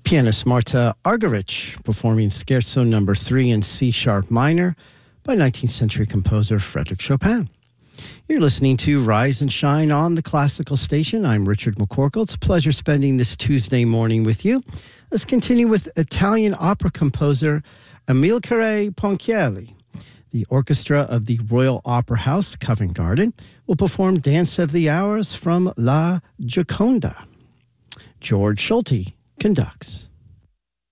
Pianist Marta Argerich performing Scherzo No. 3 in C-sharp minor by 19th century composer Frédéric Chopin. You're listening to Rise and Shine on the Classical Station. I'm Richard McCorkle. It's a pleasure spending this Tuesday morning with you. Let's continue with Italian opera composer Amilcare Ponchielli. The orchestra of the Royal Opera House, Covent Garden, will perform Dance of the Hours from La Gioconda. George Schulte conducts.